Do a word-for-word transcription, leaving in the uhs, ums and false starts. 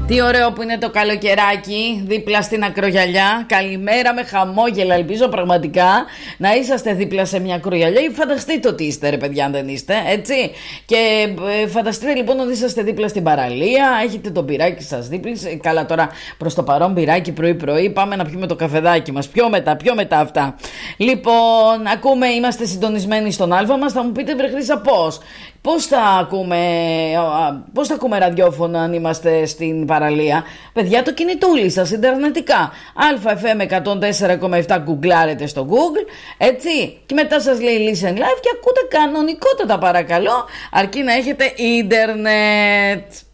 Τι ωραίο που είναι το καλοκαιράκι δίπλα στην ακρογιαλιά. Καλημέρα με χαμόγελα. Ελπίζω πραγματικά να είσαστε δίπλα σε μια ακρογιαλιά. Ή φανταστείτε ότι είστε, ρε παιδιά, αν δεν είστε, έτσι. Και ε, φανταστείτε λοιπόν ότι είσαστε δίπλα στην παραλία. Έχετε το μπυράκι σας δίπλα. Καλά, τώρα προς το παρόν μπυράκι πρωί-πρωί. Πάμε να πιούμε το καφεδάκι μας. Πιο μετά, πιο μετά αυτά. Λοιπόν, ακούμε, είμαστε συντονισμένοι στον Αλφα μας. Θα μου πείτε, βρε Χρύσα, πώς. Πώς θα ακούμε, πώς θα ακούμε ραδιόφωνο αν είμαστε στην παραλία? Παιδιά, το κινητούλι σας, ιντερνετικά. Α.Φ.Εμ εκατόν τέσσερα κόμμα επτά γκουγκλάρετε στο Google, έτσι. Και μετά σας λέει Listen Live και ακούτε κανονικότατα, παρακαλώ, αρκεί να έχετε ίντερνετ.